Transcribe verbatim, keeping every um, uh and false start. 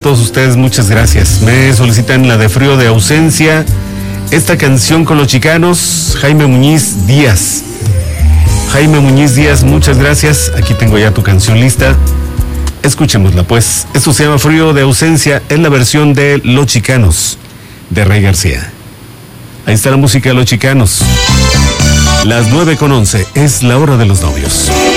todos ustedes, muchas gracias. Me solicitan la de Frío de Ausencia, esta canción con los Chicanos, Jaime Muñiz Díaz. Jaime Muñiz Díaz, muchas gracias. Aquí tengo ya tu canción lista. Escuchémosla pues. Esto se llama Frío de Ausencia, en la versión de Los Chicanos, de Rey García. Ahí está la música de Los Chicanos. Las nueve con once, es la hora de los novios.